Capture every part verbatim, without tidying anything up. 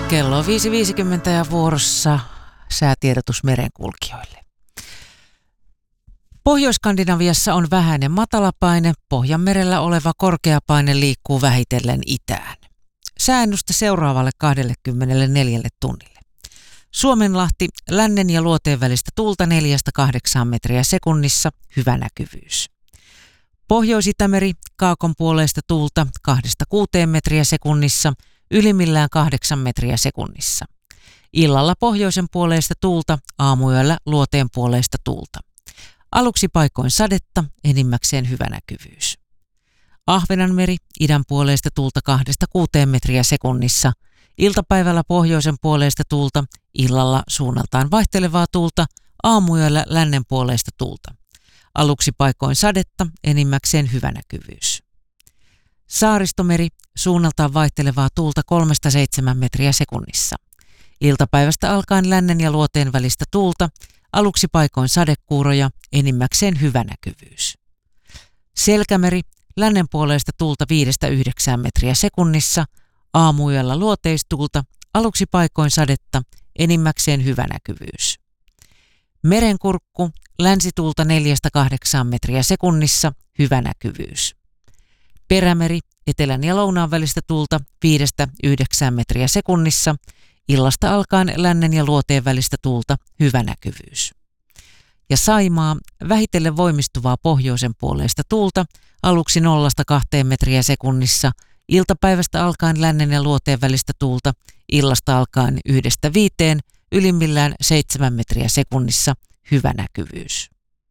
Kello on viisi viisikymmentä ja vuorossa säätiedotus merenkulkijoille. Pohjois-Skandinaviassa on vähäinen matalapaine, Pohjanmerellä oleva korkeapaine liikkuu vähitellen itään. Sääennuste seuraavalle kaksikymmentäneljä tunnille. Suomenlahti, lännen ja luoteen välistä tuulta neljästä kahdeksaan metriä sekunnissa, hyvä näkyvyys. Pohjois-Itämeri, kaakon puoleista tuulta kahdesta kuuteen metriä sekunnissa, ylimmillään kahdeksan metriä sekunnissa. Illalla pohjoisen puoleista tuulta, aamuyöllä luoteen puoleista tuulta. Aluksi paikoin sadetta, enimmäkseen hyvä näkyvyys. Ahvenanmeri, idän puoleista tuulta kahdesta kuuteen metriä sekunnissa. Iltapäivällä pohjoisen puoleista tuulta, illalla suunnaltaan vaihtelevaa tuulta, aamuyöllä lännen puoleista tuulta. Aluksi paikoin sadetta, enimmäkseen hyvä näkyvyys. Saaristomeri, suunnaltaan vaihtelevaa tuulta kolmesta seitsemään metriä sekunnissa. Iltapäivästä alkaen lännen ja luoteen välistä tuulta, aluksi paikoin sadekuuroja, enimmäkseen hyvä näkyvyys. Selkämeri, lännen puoleista tuulta viidestä yhdeksään metriä sekunnissa, aamuyöllä luoteistuulta, aluksi paikoin sadetta, enimmäkseen hyvä näkyvyys. Merenkurkku, länsituulta neljästä kahdeksaan metriä sekunnissa, hyvä näkyvyys. Perämeri, etelän ja lounaan välistä tuulta viidestä yhdeksään metriä sekunnissa, illasta alkaen lännen ja luoteen välistä tuulta, hyvä näkyvyys. Ja Saimaa, vähitellen voimistuvaa pohjoisen puoleista tuulta, aluksi nollasta kahteen metriä sekunnissa, iltapäivästä alkaen lännen ja luoteen välistä tuulta, illasta alkaen yhdestä viiteen, ylimmillään seitsemän metriä sekunnissa, hyvä näkyvyys.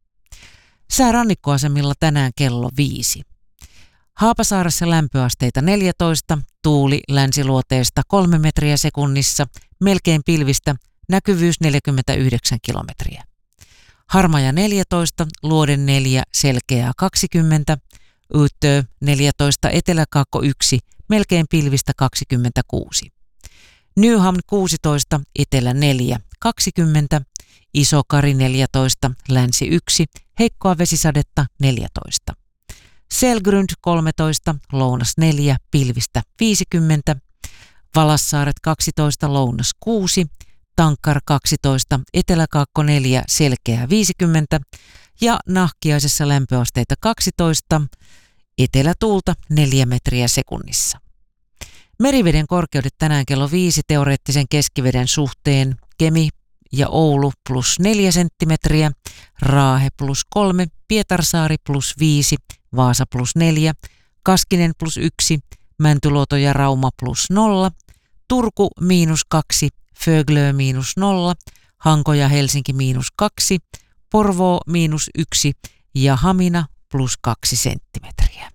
Sää rannikkoasemilla tänään kello viisi. Haapasaaressa lämpöasteita neljätoista, tuuli länsiluoteesta kolme metriä sekunnissa, melkein pilvistä, näkyvyys neljäkymmentäyhdeksän kilometriä. Harmaja neljätoista, luoden neljä, selkeää kaksikymmentä, Utö neljätoista, eteläkaakko yksi, melkein pilvistä kaksikymmentäkuusi. Nyhamn kuusitoista, etelä neljä, kaksikymmentä, Isokari neljätoista, länsi yksi, heikkoa vesisadetta neljätoista. Selgrund kolmetoista, lounas neljä, pilvistä viisikymmentä, Valassaaret kaksitoista, lounas kuusi, Tankkar kaksitoista, eteläkaakko neljä, selkeää viisikymmentä ja Nahkiaisessa lämpöasteita kaksitoista, etelätuulta neljä metriä sekunnissa. Meriveden korkeudet tänään kello viisi teoreettisen keskiveden suhteen, Kemi ja Oulu plus neljä senttimetriä, Raahe plus kolme, Pietarsaari plus viisi, Vaasa plus neljä, Kaskinen plus yksi, Mäntyluoto ja Rauma plus nolla, Turku miinus kaksi, Föglö miinus nolla, Hanko ja Helsinki miinus kaksi, Porvoo miinus yksi ja Hamina plus kaksi senttimetriä.